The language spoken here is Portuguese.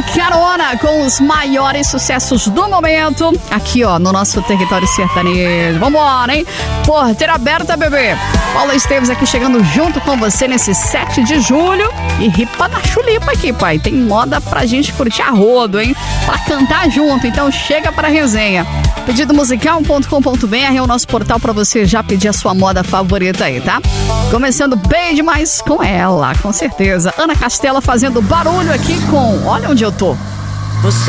carona com os maiores sucessos do momento aqui, ó, no nosso território sertanejo. Vambora, hein? Porteira aberta, bebê. Paula Esteves aqui chegando junto com você nesse 7 de julho. E ripa na chulipa aqui, pai. Tem moda pra gente curtir a rodo, hein? Pra cantar junto. Então chega pra resenha. Pedidomusical.com.br é o nosso portal pra você já pedir a sua moda favorita aí, tá? Começando bem demais com ela, com certeza. Ana Castela fazendo barulho aqui com... Olha onde eu tô. Você